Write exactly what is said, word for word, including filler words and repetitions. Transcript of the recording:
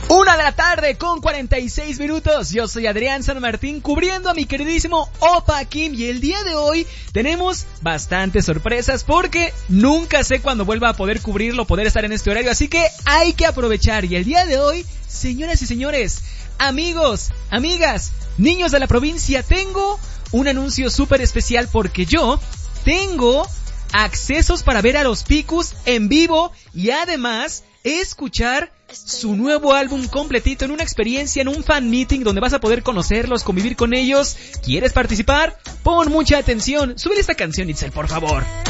Una de la tarde con cuarenta y seis minutos. Yo soy Adrián San Martín, cubriendo a mi queridísimo Opa Kim. Y el día de hoy tenemos bastantes sorpresas, porque nunca sé cuándo vuelva a poder cubrirlo, poder estar en este horario. Así que hay que aprovechar. Y el día de hoy, señoras y señores, amigos, amigas, niños de la provincia, tengo un anuncio súper especial, porque yo tengo accesos para ver a los Picus en vivo y además escuchar su nuevo álbum completito en una experiencia, en un fan meeting donde vas a poder conocerlos, convivir con ellos. ¿Quieres participar? Pon mucha atención. Sube esta canción, Itzel, por favor.